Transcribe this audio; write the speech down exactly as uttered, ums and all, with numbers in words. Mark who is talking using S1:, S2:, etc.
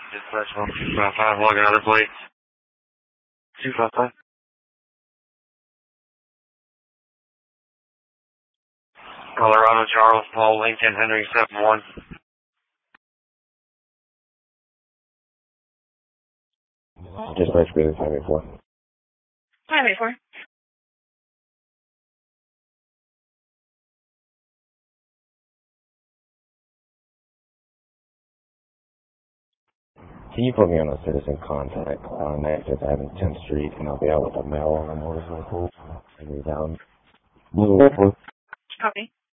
S1: Dispatch one two five five, logging other plates. two five five. Colorado, Charles, Paul, Lincoln, Henry, seven one.
S2: Dispatch Billy, five eight four.
S3: five eight four.
S2: Can you put me on a citizen contact on Access Avenue, tenth Street, and I'll be out with a mail on a motorcycle? I need down. Blue.
S3: Copy.